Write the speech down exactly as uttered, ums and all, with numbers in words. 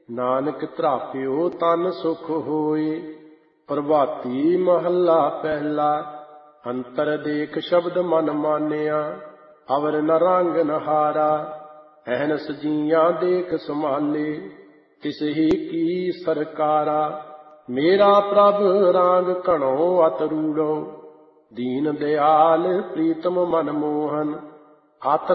ਨਾਨਕ ਧਰਾਪਿਓ ਤਨ ਸੁਖ ਹੋਏ। ਪ੍ਰਭਾਤੀ ਮਹੱਲਾ ਪਹਿਲਾ। ਅੰਤਰ ਦੇਖ ਸ਼ਬਦ ਮਨ ਮਾਨਿਆ, ਅਵਰ ਨ ਰੰਗ ਨ ਹਾਰਾ। ਅਹਨਸ ਜੀਆਂ ਦੇਖ ਸੰਭਾਲੇ, ਤਿਸ ਹੀ ਕੀ ਸਰਕਾਰਾ। ਮੇਰਾ ਪ੍ਰਭ ਰਾਂਗ ਘਣੋ ਅਤ ਰੂੜੋ, ਦੀਨ ਦਿਆਲ ਪ੍ਰੀਤਮ ਮਨ ਮੋਹਨ। ਅਤ